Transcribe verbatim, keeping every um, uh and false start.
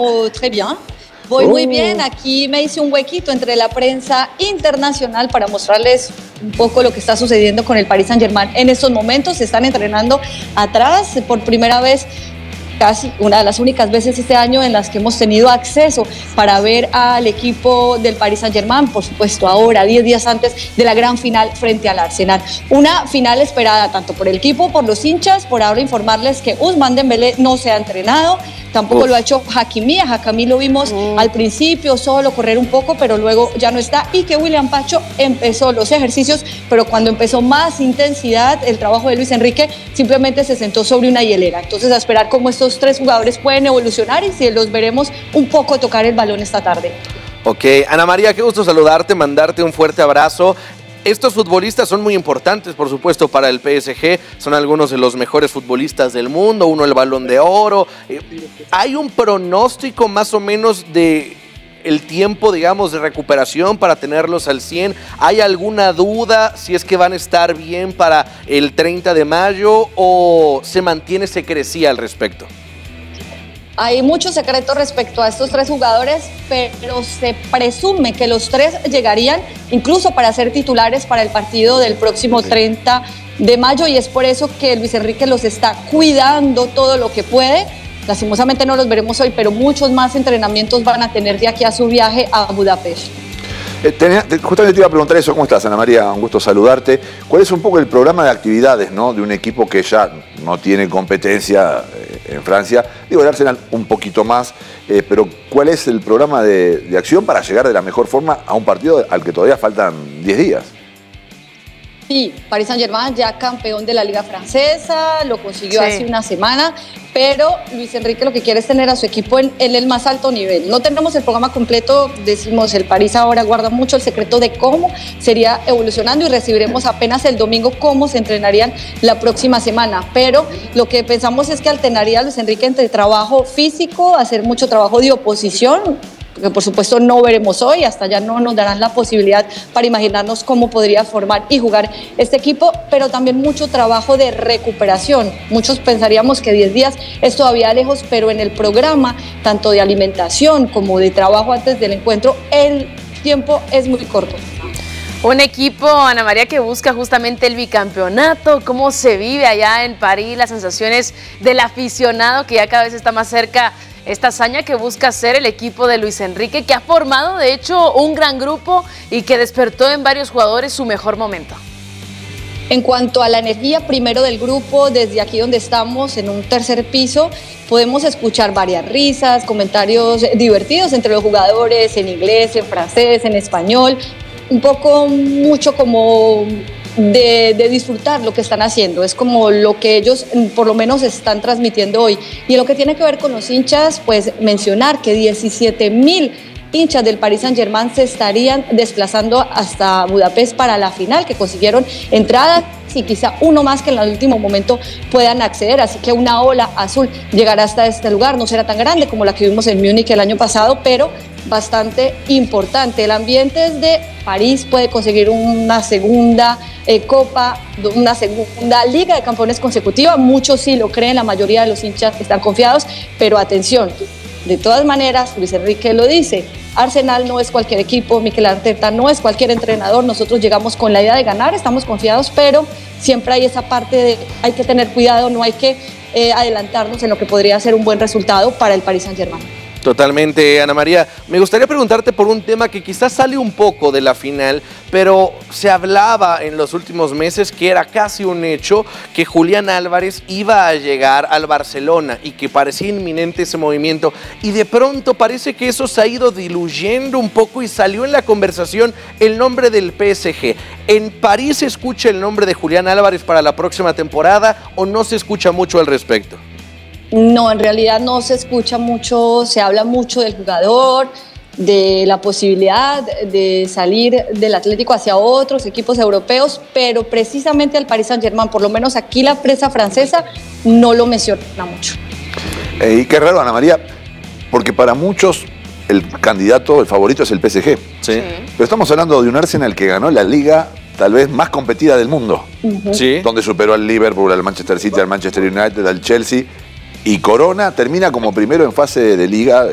oh, très bien. Voy muy bien, aquí me hice un huequito entre la prensa internacional para mostrarles un poco lo que está sucediendo con el Paris Saint-Germain. En estos momentos se están entrenando atrás por primera vez, casi una de las únicas veces este año en las que hemos tenido acceso para ver al equipo del Paris Saint-Germain, por supuesto ahora, diez días antes de la gran final frente al Arsenal. Una final esperada tanto por el equipo, por los hinchas. Por ahora informarles que Ousmane Dembélé no se ha entrenado, tampoco Uf. lo ha hecho Hakimi. A Hakimi lo vimos mm. al principio solo correr un poco, pero luego ya no está, y que William Pacho empezó los ejercicios, pero cuando empezó más intensidad el trabajo de Luis Enrique, simplemente se sentó sobre una hielera. Entonces a esperar cómo estos tres jugadores pueden evolucionar y si los veremos un poco tocar el balón esta tarde. Ok, Ana María, qué gusto saludarte, mandarte un fuerte abrazo. Estos futbolistas son muy importantes, por supuesto, para el P S G. Son algunos de los mejores futbolistas del mundo, uno el Balón de Oro. ¿Hay un pronóstico más o menos de el tiempo, digamos, de recuperación para tenerlos al cien? ¿Hay alguna duda si es que van a estar bien para el treinta de mayo o se mantiene secrecía al respecto? Hay muchos secretos respecto a estos tres jugadores, pero se presume que los tres llegarían incluso para ser titulares para el partido del próximo treinta de mayo, y es por eso que Luis Enrique los está cuidando todo lo que puede. Lastimosamente no los veremos hoy, pero muchos más entrenamientos van a tener de aquí a su viaje a Budapest. Eh, tenía, justamente te iba a preguntar eso. ¿Cómo estás, Ana María? Un gusto saludarte. ¿Cuál es un poco el programa de actividades, ¿no?, de un equipo que ya no tiene competencia eh, en Francia? Digo, el Arsenal un poquito más, eh, pero ¿cuál es el programa de, de acción para llegar de la mejor forma a un partido al que todavía faltan diez días? Sí, Paris Saint-Germain ya campeón de la Liga Francesa, lo consiguió sí. hace una semana, pero Luis Enrique lo que quiere es tener a su equipo en, en el más alto nivel. No tenemos el programa completo, decimos, el París ahora guarda mucho el secreto de cómo sería evolucionando, y recibiremos apenas el domingo cómo se entrenarían la próxima semana, pero lo que pensamos es que alternaría a Luis Enrique entre trabajo físico, hacer mucho trabajo de oposición, que por supuesto no veremos hoy, hasta ya no nos darán la posibilidad para imaginarnos cómo podría formar y jugar este equipo, pero también mucho trabajo de recuperación. Muchos pensaríamos que diez días es todavía lejos, pero en el programa, tanto de alimentación como de trabajo antes del encuentro, el tiempo es muy corto. Un equipo, Ana María, que busca justamente el bicampeonato. ¿Cómo se vive allá en París? Las sensaciones del aficionado que ya cada vez está más cerca esta hazaña que busca hacer el equipo de Luis Enrique, que ha formado de hecho un gran grupo y que despertó en varios jugadores su mejor momento. En cuanto a la energía, primero del grupo, desde aquí donde estamos, en un tercer piso, podemos escuchar varias risas, comentarios divertidos entre los jugadores, en inglés, en francés, en español, un poco mucho como De, de disfrutar lo que están haciendo. Es como lo que ellos por lo menos están transmitiendo hoy. Y en lo que tiene que ver con los hinchas, pues mencionar que diecisiete mil hinchas del Paris Saint-Germain se estarían desplazando hasta Budapest para la final, que consiguieron entradas y quizá uno más que en el último momento puedan acceder, así que una ola azul llegará hasta este lugar. No será tan grande como la que vimos en Múnich el año pasado, pero bastante importante. El ambiente es de París, puede conseguir una segunda eh, Copa, una segunda Liga de Campeones consecutiva. Muchos sí lo creen, la mayoría de los hinchas están confiados, pero atención, de todas maneras, Luis Enrique lo dice, Arsenal no es cualquier equipo, Mikel Arteta no es cualquier entrenador, nosotros llegamos con la idea de ganar, estamos confiados, pero siempre hay esa parte de hay que tener cuidado, no hay que eh, adelantarnos en lo que podría ser un buen resultado para el Paris Saint-Germain. Totalmente, Ana María. Me gustaría preguntarte por un tema que quizás sale un poco de la final, pero se hablaba en los últimos meses que era casi un hecho que Julián Álvarez iba a llegar al Barcelona y que parecía inminente ese movimiento, y de pronto parece que eso se ha ido diluyendo un poco y salió en la conversación el nombre del P S G. ¿En París se escucha el nombre de Julián Álvarez para la próxima temporada o no se escucha mucho al respecto? No, en realidad no se escucha mucho, se habla mucho del jugador, de la posibilidad de salir del Atlético hacia otros equipos europeos, pero precisamente al Paris Saint-Germain, por lo menos aquí la prensa francesa, no lo menciona mucho. Eh, y qué raro, Ana María, porque para muchos el candidato, el favorito es el P S G. Sí. Pero estamos hablando de un Arsenal que ganó la liga tal vez más competida del mundo. Uh-huh. Sí. Donde superó al Liverpool, al Manchester City, al Manchester United, al Chelsea. Y Corona termina como primero en fase de liga